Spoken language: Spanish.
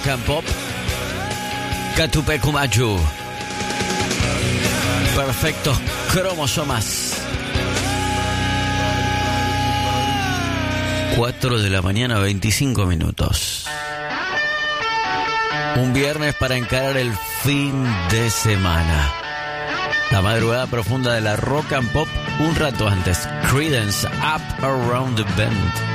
rock and pop. Catupecumachu. Perfectos cromosomas. 4 de la mañana, 25 minutos. Un viernes para encarar el fin de semana. La madrugada profunda de la rock and pop un rato antes. Creedence, Up Around the Bend.